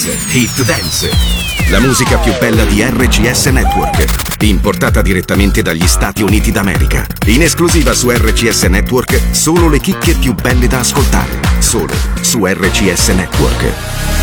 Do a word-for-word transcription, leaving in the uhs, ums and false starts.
Hit Dance, la musica più bella di R C S Network, importata direttamente dagli Stati Uniti d'America. In esclusiva su R C S Network, solo le chicche più belle da ascoltare, solo su R C S Network.